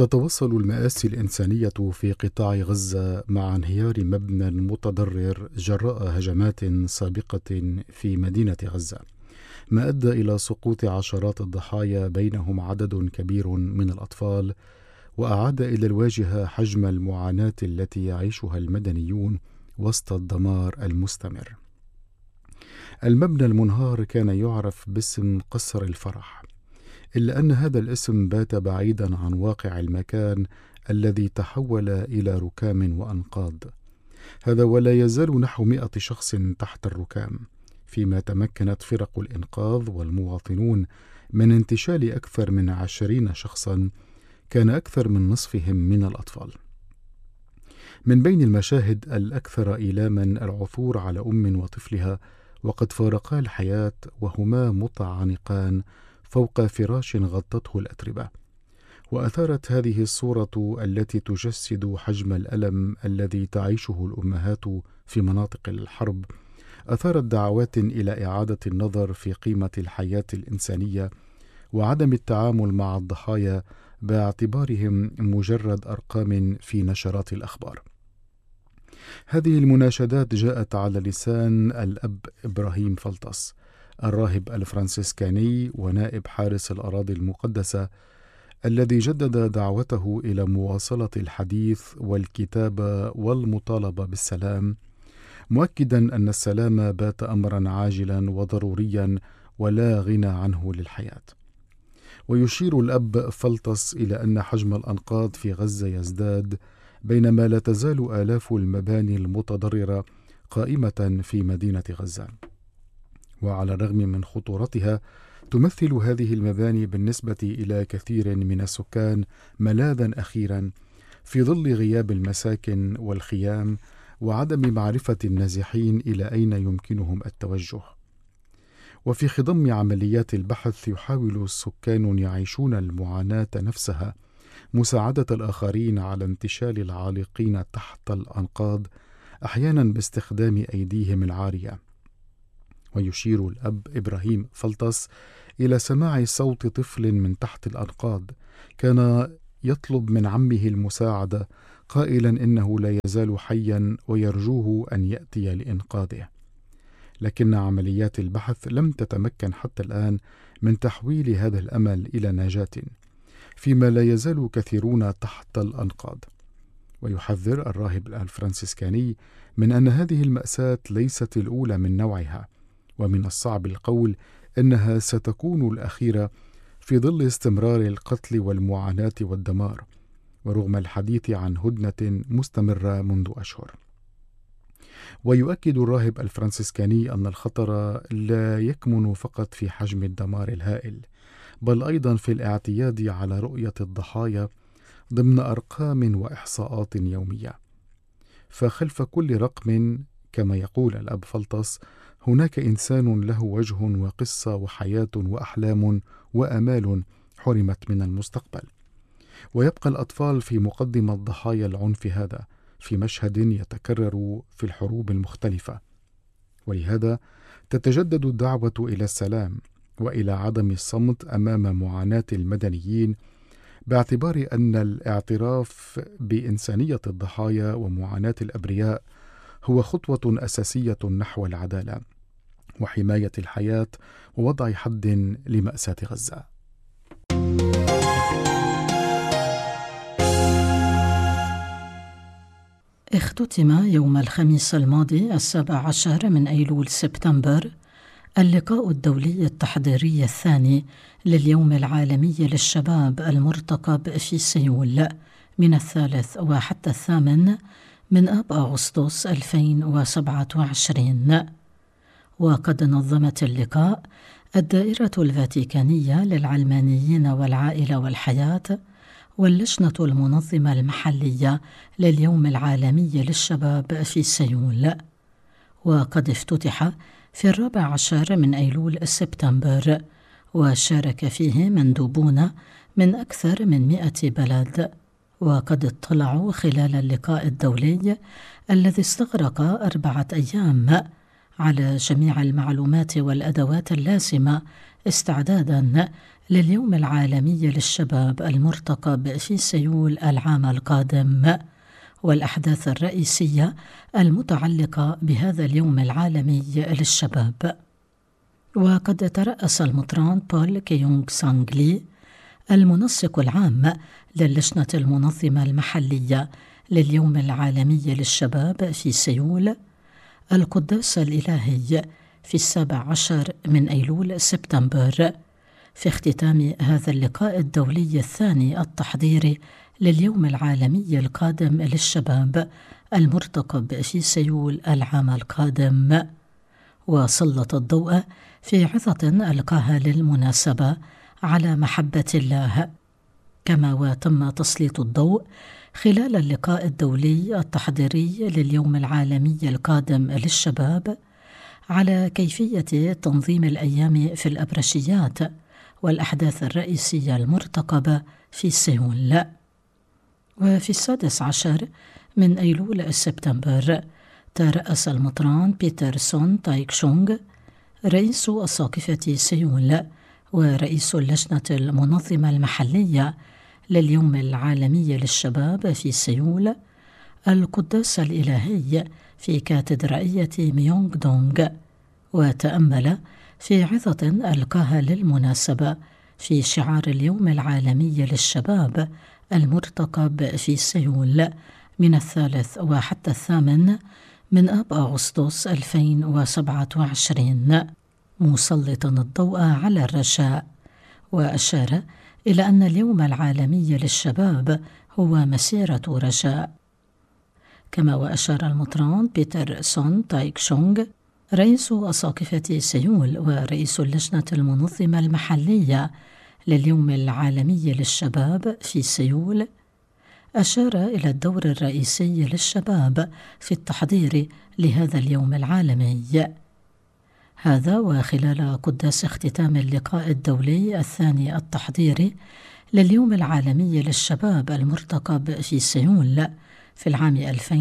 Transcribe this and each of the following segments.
تتواصل المآسي الإنسانية في قطاع غزة مع انهيار مبنى متضرر جراء هجمات سابقة في مدينة غزة، ما أدى إلى سقوط عشرات الضحايا بينهم عدد كبير من الأطفال، وأعاد إلى الواجهة حجم المعاناة التي يعيشها المدنيون وسط الدمار المستمر. المبنى المنهار كان يعرف باسم قصر الفرح، إلا أن هذا الاسم بات بعيدا عن واقع المكان الذي تحول إلى ركام وأنقاض. هذا ولا يزال نحو 100 شخص تحت الركام، فيما تمكنت فرق الإنقاذ والمواطنون من انتشال أكثر من 20 شخصا، كان أكثر من نصفهم من الأطفال. من بين المشاهد الأكثر إيلاما العثور على أم وطفلها وقد فارقا الحياة وهما متعانقان فوق فراش غطته الأتربة. وأثارت هذه الصورة التي تجسد حجم الألم الذي تعيشه الأمهات في مناطق الحرب، أثارت دعوات إلى إعادة النظر في قيمة الحياة الإنسانية وعدم التعامل مع الضحايا باعتبارهم مجرد أرقام في نشرات الأخبار. هذه المناشدات جاءت على لسان الأب إبراهيم فلطس، الراهب الفرنسيسكاني ونائب حارس الأراضي المقدسة، الذي جدد دعوته إلى مواصلة الحديث والكتابة والمطالبة بالسلام، مؤكدا أن السلام بات أمرا عاجلا وضروريا ولا غنى عنه للحياة. ويشير الأب فلطس إلى أن حجم الأنقاض في غزة يزداد، بينما لا تزال آلاف المباني المتضررة قائمة في مدينة غزة. وعلى الرغم من خطورتها، تمثل هذه المباني بالنسبة إلى كثير من السكان ملاذا أخيرا في ظل غياب المساكن والخيام وعدم معرفة النازحين إلى أين يمكنهم التوجه. وفي خضم عمليات البحث يحاول السكان يعيشون المعاناة نفسها مساعدة الآخرين على انتشال العالقين تحت الأنقاض، أحيانا باستخدام أيديهم العارية. ويشير الأب إبراهيم فلطس إلى سماع صوت طفل من تحت الأنقاض كان يطلب من عمه المساعدة، قائلا إنه لا يزال حيا ويرجوه أن يأتي لإنقاذه. لكن عمليات البحث لم تتمكن حتى الآن من تحويل هذا الأمل إلى نجاة، فيما لا يزال كثيرون تحت الأنقاض. ويحذر الراهب الفرنسيسكاني من أن هذه المأساة ليست الأولى من نوعها، ومن الصعب القول أنها ستكون الأخيرة في ظل استمرار القتل والمعاناة والدمار، ورغم الحديث عن هدنة مستمرة منذ أشهر. ويؤكد الراهب الفرنسيسكاني أن الخطر لا يكمن فقط في حجم الدمار الهائل، بل أيضا في الاعتياد على رؤية الضحايا ضمن أرقام وإحصاءات يومية. فخلف كل رقم، كما يقول الأب فلطس، هناك إنسان له وجه وقصة وحياة وأحلام وآمال حرمت من المستقبل. ويبقى الأطفال في مقدمة ضحايا العنف هذا في مشهد يتكرر في الحروب المختلفة. ولهذا تتجدد الدعوة إلى السلام وإلى عدم الصمت أمام معاناة المدنيين، باعتبار أن الاعتراف بإنسانية الضحايا ومعاناة الأبرياء هو خطوة أساسية نحو العدالة وحماية الحياة ووضع حد لمأساة غزة. اختتم يوم الخميس الماضي 17 من أيلول سبتمبر اللقاء الدولي التحضيري الثاني لليوم العالمي للشباب المرتقب في سيول من 3 وحتى 8 من آب أغسطس 2027. وقد نظمت اللقاء الدائرة الفاتيكانية للعلمانيين والعائلة والحياة واللجنة المنظمة المحلية لليوم العالمي للشباب في سيول. وقد افتتح في 14 من أيلول سبتمبر، وشارك فيه مندوبون من أكثر من 100 بلد. وقد اطلعوا خلال اللقاء الدولي الذي استغرق 4 أيام على جميع المعلومات والأدوات اللازمة استعدادا لليوم العالمي للشباب المرتقب في سيول العام القادم، والأحداث الرئيسية المتعلقة بهذا اليوم العالمي للشباب. وقد ترأس المطران بول كيونغ سانغلي المنسق العام للجنة المنظمة المحلية لليوم العالمي للشباب في سيول القداس الإلهي في 17 من أيلول سبتمبر، في اختتام هذا اللقاء الدولي الثاني التحضيري لليوم العالمي القادم للشباب المرتقب في سيول العام القادم. وسلط الضوء في عظة ألقاها للمناسبة على محبة الله، كما وتم تسليط الضوء خلال اللقاء الدولي التحضيري لليوم العالمي القادم للشباب على كيفية تنظيم الأيام في الأبرشيات والأحداث الرئيسية المرتقبة في سيول. وفي 16 من أيلول سبتمبر ترأس المطران بيتر سون تايك شونغ رئيس أساقفة سيول ورئيس اللجنة المنظمة المحلية لليوم العالمي للشباب في سيول القداس الإلهي في كاتدرائية ميونغ دونغ، وتأمل في عظة ألقاها للمناسبة في شعار اليوم العالمي للشباب المرتقب في سيول من 3 وحتى 8 من آب أغسطس 2027، مسلطا الضوء على الرجاء، وأشار إلى أن اليوم العالمي للشباب هو مسيرة رجاء. كما وأشار المطران بيتر سون تايك شونغ رئيس أساقفة سيول ورئيس اللجنة المنظمة المحلية لليوم العالمي للشباب في سيول، أشار إلى الدور الرئيسي للشباب في التحضير لهذا اليوم العالمي. هذا وخلال قداس اختتام اللقاء الدولي الثاني التحضيري لليوم العالمي للشباب المرتقب في سيول في العام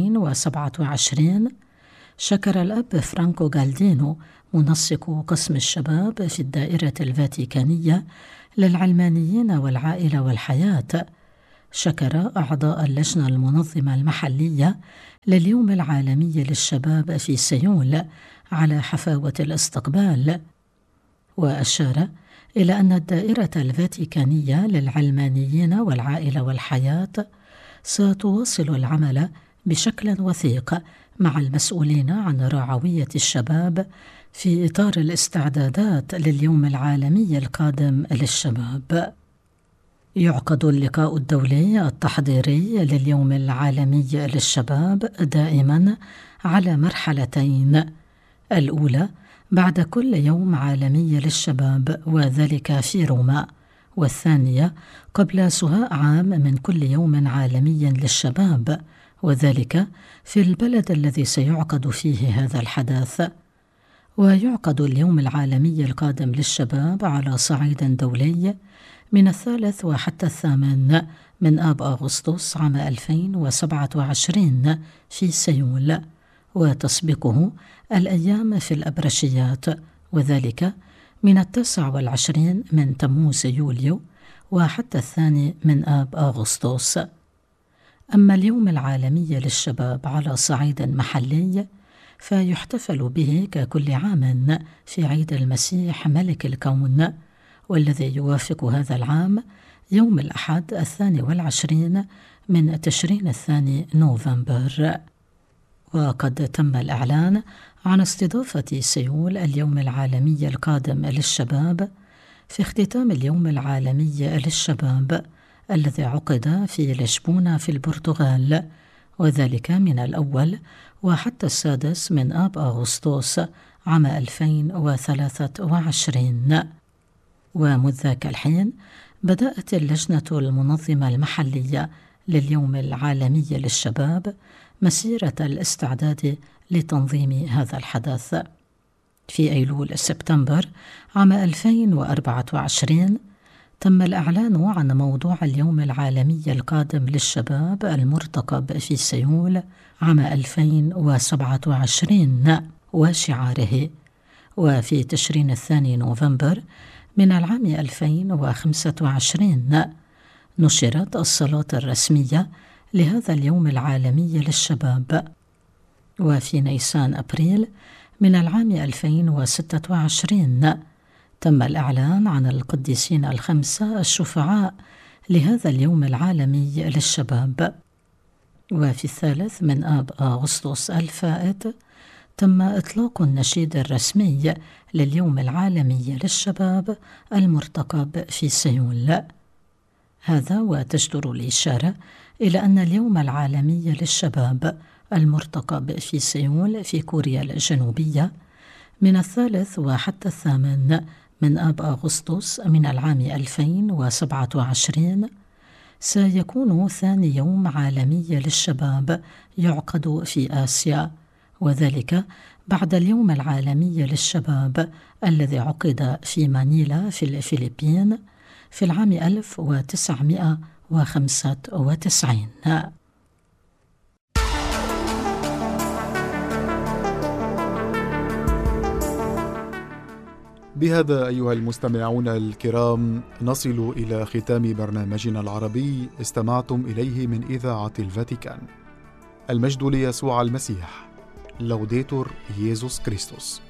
2027، شكر الأب فرانكو غالدينو منسق قسم الشباب في الدائرة الفاتيكانية للعلمانيين والعائلة والحياة، شكر أعضاء اللجنة المنظمة المحلية لليوم العالمي للشباب في سيول على حفاوة الاستقبال، وأشار إلى أن الدائرة الفاتيكانية للعلمانيين والعائلة والحياة ستواصل العمل بشكل وثيق مع المسؤولين عن رعوية الشباب في إطار الاستعدادات لليوم العالمي القادم للشباب. يعقد اللقاء الدولي التحضيري لليوم العالمي للشباب دائما على مرحلتين: الأولى بعد كل يوم عالمي للشباب وذلك في روما، والثانية قبل سهاء عام من كل يوم عالمي للشباب وذلك في البلد الذي سيعقد فيه هذا الحدث. ويعقد اليوم العالمي القادم للشباب على صعيد دولي من 3 وحتى 8 من آب أغسطس عام 2027 في سيول، وتسبقه الأيام في الأبرشيات وذلك من 29 من تموز يوليو وحتى 2 من آب أغسطس. أما اليوم العالمي للشباب على صعيد محلي فيحتفل به ككل عام في عيد المسيح ملك الكون، والذي يوافق هذا العام يوم الأحد 22 من تشرين الثاني نوفمبر. وقد تم الإعلان عن استضافة سيول اليوم العالمي القادم للشباب في اختتام اليوم العالمي للشباب الذي عقد في لشبونة في البرتغال، وذلك من 1 وحتى 6 من آب أغسطس عام 2023. ومنذ ذاك الحين بدأت اللجنة المنظمة المحلية لليوم العالمي للشباب مسيرة الاستعداد لتنظيم هذا الحدث. في أيلول سبتمبر عام 2024 تم الإعلان عن موضوع اليوم العالمي القادم للشباب المرتقب في سيول عام 2027 وشعاره. وفي تشرين الثاني نوفمبر من العام 2025 نشرت الصلاة الرسمية لهذا اليوم العالمي للشباب. وفي نيسان أبريل من العام 2026 تم الإعلان عن القديسين 5 الشفعاء لهذا اليوم العالمي للشباب. وفي 3 من آب أغسطس الفائت تم إطلاق النشيد الرسمي لليوم العالمي للشباب المرتقب في سيول. هذا وتجدر الإشارة إلى أن اليوم العالمي للشباب المرتقب في سيول في كوريا الجنوبية من 3 وحتى 8 من آب أغسطس من العام 2027 سيكون ثاني يوم عالمي للشباب يعقد في آسيا، وذلك بعد اليوم العالمي للشباب الذي عقد في مانيلا في الفلبين في العام 1995. بهذا أيها المستمعون الكرام نصل إلى ختام برنامجنا العربي استمعتم إليه من إذاعة الفاتيكان. المجد ليسوع المسيح. لوديتور ييسوس كريستوس.